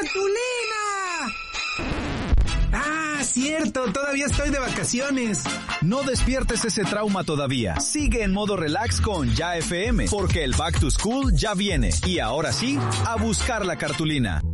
¡Cartulina! Ah, cierto, todavía estoy de vacaciones. No despiertes ese trauma todavía. Sigue en modo relax con Ya FM, porque el Back to School ya viene. Y ahora sí, a buscar la cartulina.